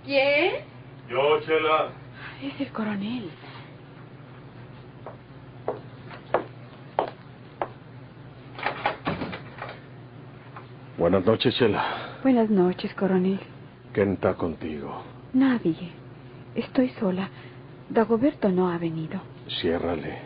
¿Quién? Yo, Chela. Es el coronel. Buenas noches, Chela. Buenas noches, coronel. ¿Quién está contigo? Nadie. Estoy sola. Dagoberto no ha venido. Ciérrale.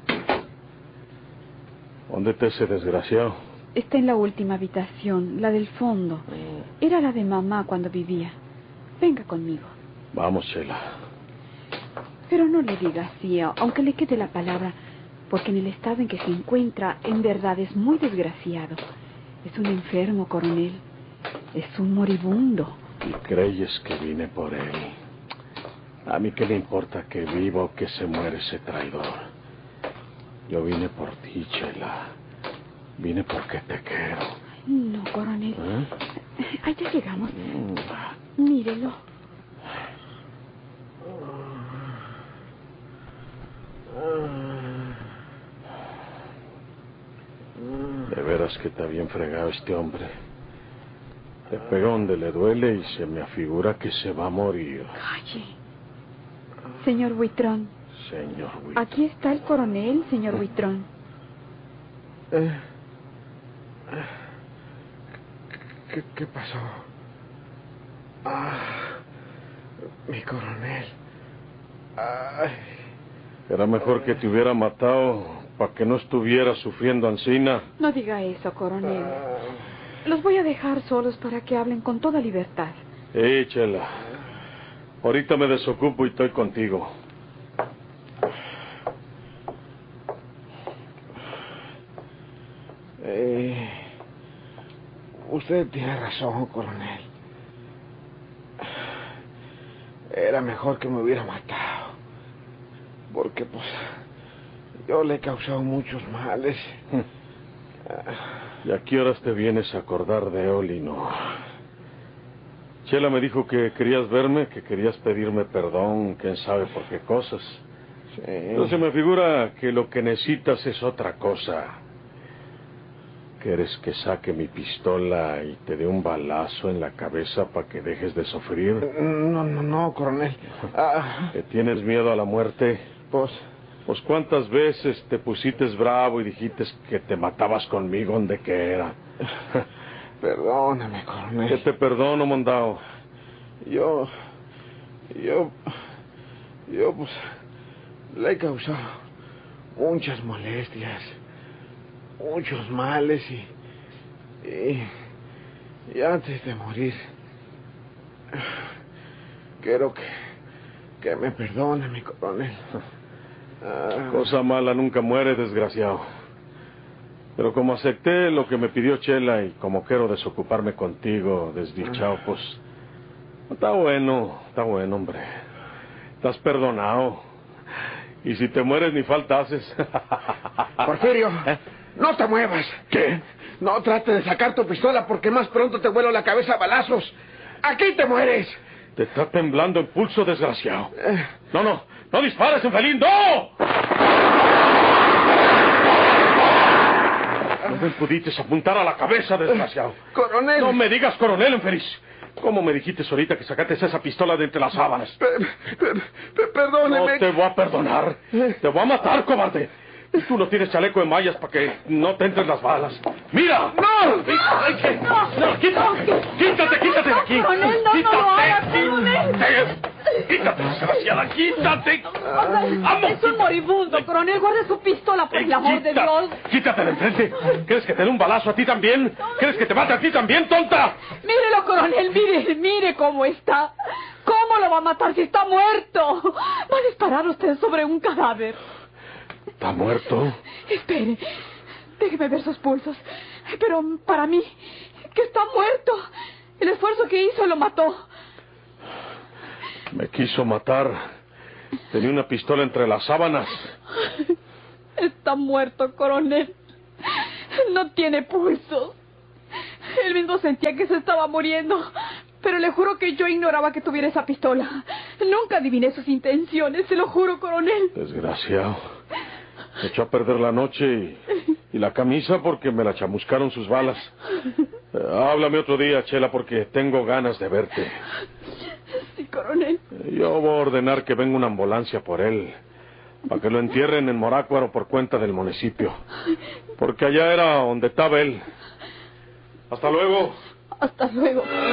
¿Dónde está ese desgraciado? Está en la última habitación, la del fondo. Era la de mamá cuando vivía. Venga conmigo. Vamos, Chela. Pero no le diga así, aunque le quede la palabra, porque en el estado en que se encuentra, en verdad es muy desgraciado. Es un enfermo, coronel. Es un moribundo. ¿Y creyes que vine por él? A mí qué me importa que viva o que se muere ese traidor. Yo vine por ti, Chela. Vine porque te quiero. No, coronel. Allá llegamos. Mírelo. De veras que está bien fregado este hombre. Le pega donde le duele y se me afigura que se va a morir. Calle. Señor Buitrón. Señor Buitrón. Aquí está el coronel, señor Buitrón. ¿Qué pasó? Mi coronel. Ay. Era mejor que te hubiera matado para que no estuviera sufriendo ansina. No diga eso, coronel. Los voy a dejar solos para que hablen con toda libertad. Chela. Ahorita me desocupo y estoy contigo. Usted tiene razón, coronel. Era mejor que me hubiera matado. Porque, pues, yo le he causado muchos males. ¿Y a qué horas te vienes a acordar de Olino? Chela me dijo que querías verme, que querías pedirme perdón, quién sabe por qué cosas. Sí. Pero se me figura que lo que necesitas es otra cosa. ¿Quieres que saque mi pistola y te dé un balazo en la cabeza para que dejes de sufrir? No, coronel. ¿Que tienes miedo a la muerte? Pues ¿cuántas veces te pusiste bravo y dijiste que te matabas conmigo donde que era? Perdóname, coronel. Que te perdono, Mondao. Yo, pues, le he causado muchas molestias, muchos males y antes de morir, quiero que me perdone, mi coronel. Cosa mala nunca muere, desgraciado. Pero como acepté lo que me pidió Chela y como quiero desocuparme contigo, desdichado, pues... Está bueno, hombre. Estás perdonado. Y si te mueres ni falta haces. Porfirio, no te muevas. ¿Qué? No trates de sacar tu pistola porque más pronto te vuelo la cabeza a balazos. ¡Aquí te mueres! Te está temblando el pulso, desgraciado. No dispares, infeliz, ¡no! No me pudiste apuntar a la cabeza, desgraciado. Coronel. No me digas coronel, infeliz. ¿Cómo me dijiste ahorita que sacaste esa pistola de entre las sábanas? Perdóneme. No te voy a perdonar. Te voy a matar, cobarde. Y tú no tienes chaleco de mallas para que no te entren las balas. ¡Mira! ¡No! ¡No! ¡Quítate de aquí! Coronel, no lo hagas, coronel. ¡Quítate, desgraciada! ¡Quítate! ¡Vamos! Es un moribundo, coronel. Guarde su pistola, por el amor de Dios. ¡Quítate de enfrente! ¿Quieres que te dé un balazo a ti también? ¿Quieres que te mate a ti también, tonta? Mírelo, coronel. Mire cómo está. ¿Cómo lo va a matar si está muerto? Va a disparar usted sobre un cadáver. ¿Está muerto? Espere. Déjeme ver sus pulsos. Pero para mí, que está muerto. El esfuerzo que hizo lo mató. Me quiso matar. Tenía una pistola entre las sábanas. Está muerto, coronel. No tiene pulsos. Él mismo sentía que se estaba muriendo. Pero le juro que yo ignoraba que tuviera esa pistola. Nunca adiviné sus intenciones, se lo juro, coronel. Desgraciado. Me echó a perder la noche y la camisa porque me la chamuscaron sus balas. Háblame otro día, Chela, porque tengo ganas de verte. Sí, coronel. coronel. Yo voy a ordenar que venga una ambulancia por él, para que lo entierren en Morácuaro por cuenta del municipio, porque allá era donde estaba él. Hasta luego. Hasta luego.